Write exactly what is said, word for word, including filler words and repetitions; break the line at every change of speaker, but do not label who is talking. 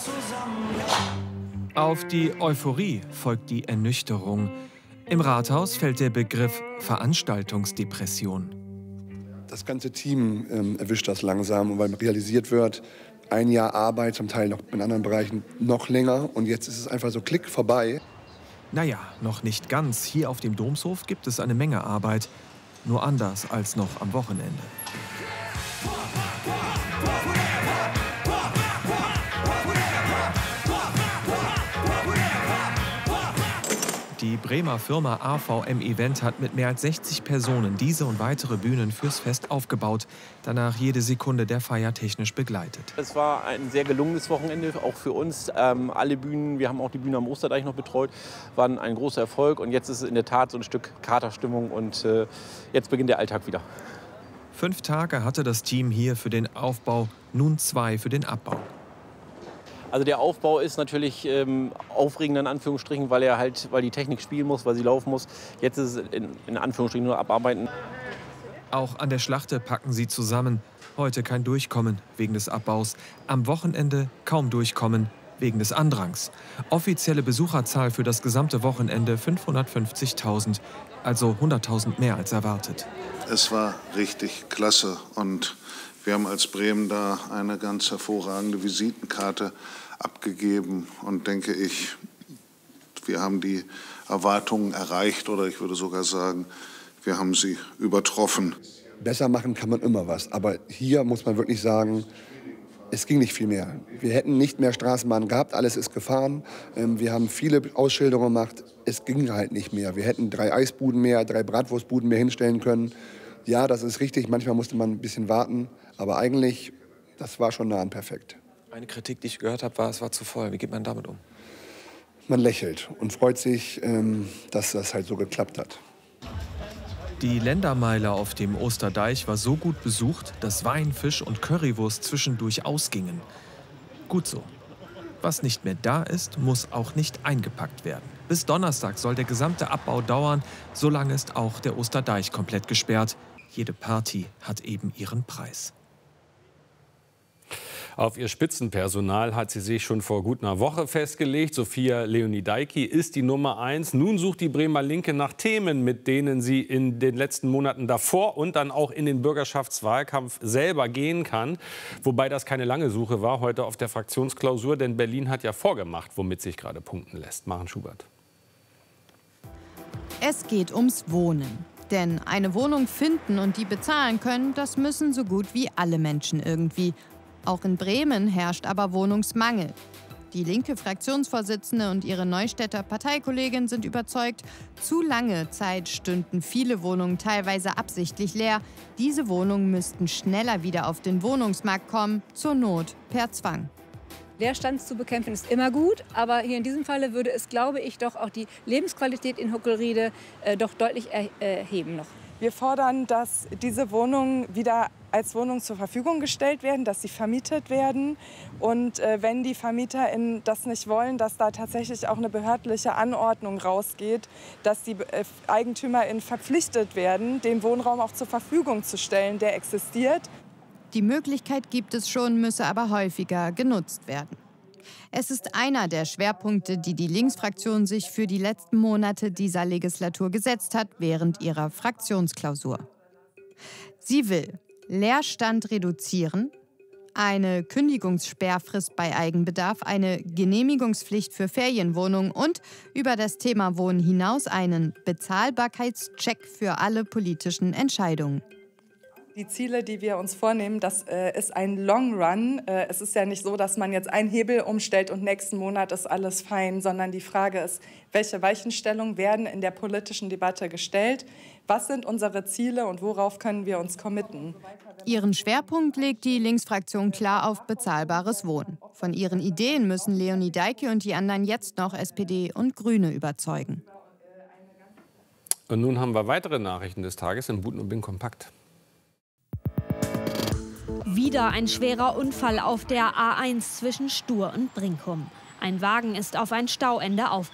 Auf die Euphorie folgt die Ernüchterung. Im Rathaus fällt der Begriff Veranstaltungsdepression.
Das ganze Team ähm, erwischt das langsam, weil realisiert wird, ein Jahr Arbeit, zum Teil noch in anderen Bereichen noch länger. Und jetzt ist es einfach so klick vorbei.
Naja, noch nicht ganz. Hier auf dem Domshof gibt es eine Menge Arbeit. Nur anders als noch am Wochenende. Die Bremer Firma A V M Event hat mit mehr als sechzig Personen diese und weitere Bühnen fürs Fest aufgebaut, danach jede Sekunde der Feier technisch begleitet.
Es war ein sehr gelungenes Wochenende, auch für uns. Ähm, alle Bühnen, wir haben auch die Bühne am Osterdeich noch betreut, waren ein großer Erfolg. Und jetzt ist es in der Tat so ein Stück Katerstimmung und äh, jetzt beginnt der Alltag wieder.
Fünf Tage hatte das Team hier für den Aufbau, nun zwei für den Abbau.
Also der Aufbau ist natürlich ähm, aufregend in Anführungsstrichen, weil er halt, weil die Technik spielen muss, weil sie laufen muss. Jetzt ist es in, in Anführungsstrichen nur abarbeiten.
Auch an der Schlachte packen sie zusammen. Heute kein Durchkommen wegen des Abbaus. Am Wochenende kaum Durchkommen wegen des Andrangs. Offizielle Besucherzahl für das gesamte Wochenende fünfhundertfünfzigtausend, also hunderttausend mehr als erwartet.
Es war richtig klasse und wir haben als Bremen da eine ganz hervorragende Visitenkarte abgegeben und denke ich, wir haben die Erwartungen erreicht oder ich würde sogar sagen, wir haben sie übertroffen.
Besser machen kann man immer was, aber hier muss man wirklich sagen, es ging nicht viel mehr. Wir hätten nicht mehr Straßenbahn gehabt, alles ist gefahren. Wir haben viele Ausschilderungen gemacht, es ging halt nicht mehr. Wir hätten drei Eisbuden mehr, drei Bratwurstbuden mehr hinstellen können. Ja, das ist richtig, manchmal musste man ein bisschen warten, aber eigentlich, das war schon nah an perfekt.
Eine Kritik, die ich gehört habe, war, es war zu voll. Wie geht man damit um?
Man lächelt und freut sich, dass das halt so geklappt hat.
Die Ländermeile auf dem Osterdeich war so gut besucht, dass Wein, Fisch und Currywurst zwischendurch ausgingen. Gut so. Was nicht mehr da ist, muss auch nicht eingepackt werden. Bis Donnerstag soll der gesamte Abbau dauern. Solange ist auch der Osterdeich komplett gesperrt. Jede Party hat eben ihren Preis.
Auf ihr Spitzenpersonal hat sie sich schon vor gut einer Woche festgelegt. Sophia Leonidaiki ist die Nummer eins. Nun sucht die Bremer Linke nach Themen, mit denen sie in den letzten Monaten davor und dann auch in den Bürgerschaftswahlkampf selber gehen kann. Wobei das keine lange Suche war heute auf der Fraktionsklausur, denn Berlin hat ja vorgemacht, womit sich gerade punkten lässt. Maren Schubert.
Es geht ums Wohnen. Denn eine Wohnung finden und die bezahlen können, das müssen so gut wie alle Menschen irgendwie. Auch in Bremen herrscht aber Wohnungsmangel. Die linke Fraktionsvorsitzende und ihre Neustädter Parteikollegin sind überzeugt, zu lange Zeit stünden viele Wohnungen teilweise absichtlich leer. Diese Wohnungen müssten schneller wieder auf den Wohnungsmarkt kommen, zur Not per Zwang.
Leerstand zu bekämpfen ist immer gut, aber hier in diesem Falle würde es, glaube ich, doch auch die Lebensqualität in Huckelriede äh, doch deutlich erheben noch.
Wir fordern, dass diese Wohnungen wieder als Wohnungen zur Verfügung gestellt werden, dass sie vermietet werden. Und äh, wenn die VermieterInnen das nicht wollen, dass da tatsächlich auch eine behördliche Anordnung rausgeht, dass die äh, EigentümerInnen verpflichtet werden, den Wohnraum auch zur Verfügung zu stellen, der existiert.
Die Möglichkeit gibt es schon, müsse aber häufiger genutzt werden. Es ist einer der Schwerpunkte, die die Linksfraktion sich für die letzten Monate dieser Legislatur gesetzt hat, während ihrer Fraktionsklausur. Sie will Leerstand reduzieren, eine Kündigungssperrfrist bei Eigenbedarf, eine Genehmigungspflicht für Ferienwohnungen und über das Thema Wohnen hinaus einen Bezahlbarkeitscheck für alle politischen Entscheidungen.
Die Ziele, die wir uns vornehmen, das äh, ist ein Long Run. Äh, es ist ja nicht so, dass man jetzt einen Hebel umstellt und nächsten Monat ist alles fein, sondern die Frage ist, welche Weichenstellungen werden in der politischen Debatte gestellt? Was sind unsere Ziele und worauf können wir uns committen?
Ihren Schwerpunkt legt die Linksfraktion klar auf bezahlbares Wohnen. Von ihren Ideen müssen Leonidaiki und die anderen jetzt noch S P D und Grüne überzeugen.
Und nun haben wir weitere Nachrichten des Tages in Buten und Bing kompakt.
Wieder ein schwerer Unfall auf der A eins zwischen Stur und Brinkum. Ein Wagen ist auf ein Stauende aufgekommen.